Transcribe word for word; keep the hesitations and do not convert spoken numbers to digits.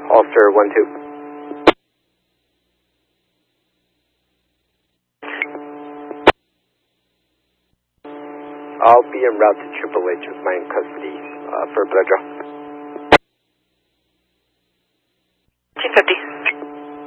Ulster one two. I'll be en route to Triple H with my custody uh, for blood draw.